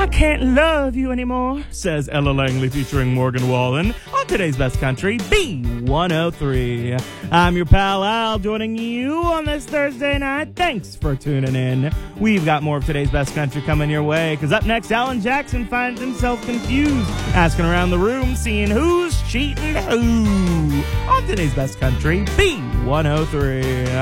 I can't love you anymore, says Ella Langley featuring Morgan Wallen on today's Best Country, B103. I'm your pal Al, joining you on this Thursday night. Thanks for tuning in. We've got more of today's Best Country coming your way, because up next, Alan Jackson finds himself confused, asking around the room, seeing who's cheating who on today's Best Country, B103.